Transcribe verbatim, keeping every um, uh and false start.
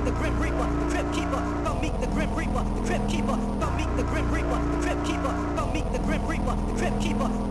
the Grim Reaper, the Crypt Keeper. Come meet the Grim Reaper, the Crypt Keeper. Come meet the Grim Reaper, the Crypt Keeper. Come meet the Grim Reaper, the Crypt Keeper.